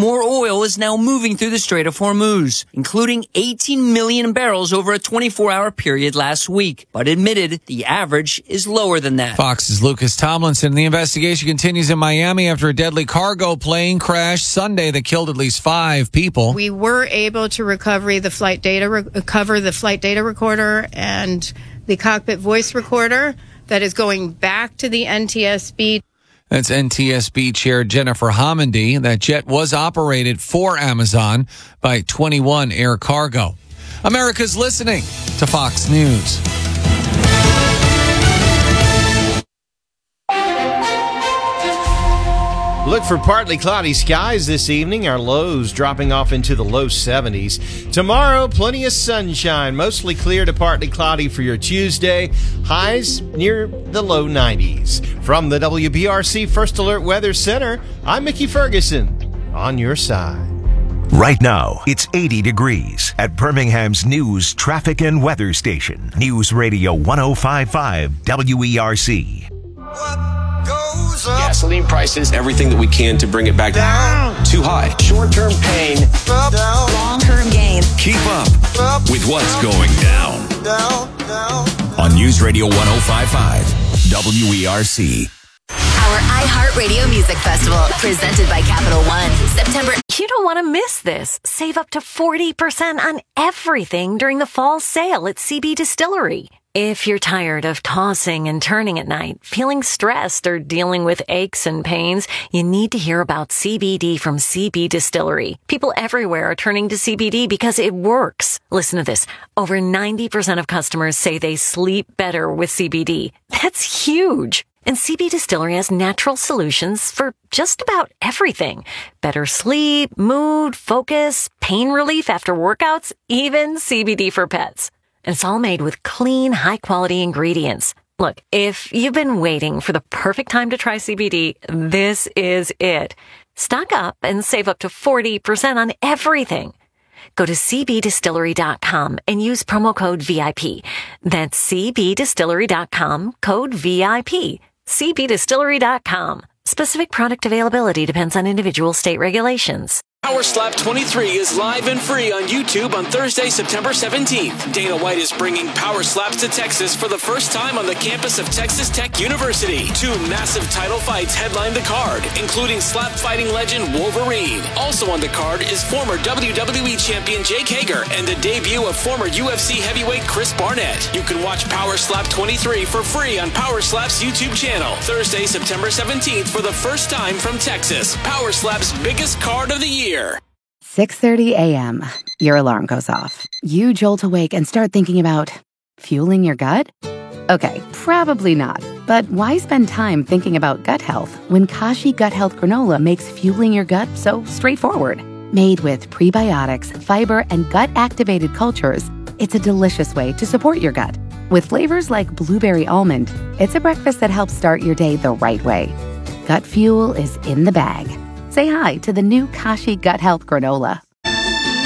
more oil is now moving through the Strait of Hormuz, including 18 million barrels over a 24-hour period last week, but admitted the average is lower than that. Fox's Lucas Tomlinson. The investigation continues in Miami after a deadly cargo plane crashed Sunday that killed at least 5 people. We were able to recover the flight data recorder and the cockpit voice recorder that is going back to the NTSB. That's NTSB Chair Jennifer Homendy. That jet was operated for Amazon by 21 Air Cargo. America's listening to Fox News. Look for partly cloudy skies this evening. Our lows dropping off into the low 70s. Tomorrow, plenty of sunshine. Mostly clear to partly cloudy for your Tuesday. Highs near the low 90s. From the WBRC First Alert Weather Center, I'm Mickey Ferguson. On your side. Right now, it's 80 degrees at Birmingham's news, traffic, and weather station. News Radio 105.5 WERC. Gasoline prices, everything that we can to bring it back down. Too high. Short-term pain. Long-term gain. Keep up with what's going down. On News Radio 105.5 WERC. Our iHeartRadio Music Festival, presented by Capital One, September. You don't want to miss this. Save up to 40% on everything during the fall sale at CB Distillery. If you're tired of tossing and turning at night, feeling stressed, or dealing with aches and pains, you need to hear about CBD from CB Distillery. People everywhere are turning to CBD because it works. Listen to this. Over 90% of customers say they sleep better with CBD. That's huge. And CB Distillery has natural solutions for just about everything. Better sleep, mood, focus, pain relief after workouts, even CBD for pets. And it's all made with clean, high-quality ingredients. Look, if you've been waiting for the perfect time to try CBD, this is it. Stock up and save up to 40% on everything. Go to cbdistillery.com and use promo code VIP. That's cbdistillery.com, code VIP. cbdistillery.com. Specific product availability depends on individual state regulations. Power Slap 23 is live and free on YouTube on Thursday, September 17th. Dana White is bringing Power Slaps to Texas for the first time on the campus of Texas Tech University. 2 massive title fights headline the card, including slap fighting legend Wolverine. Also on the card is former WWE champion Jake Hager and the debut of former UFC heavyweight Chris Barnett. You can watch Power Slap 23 for free on Power Slap's YouTube channel. Thursday, September 17th for the first time from Texas. Power Slap's biggest card of the year. 6:30 a.m. Your alarm goes off. You jolt awake and start thinking about fueling your gut? Okay, probably not. But why spend time thinking about gut health when Kashi Gut Health Granola makes fueling your gut so straightforward? Made with prebiotics, fiber, and gut-activated cultures, it's a delicious way to support your gut. With flavors like blueberry almond, it's a breakfast that helps start your day the right way. Gut fuel is in the bag. Say hi to the new Kashi Gut Health Granola.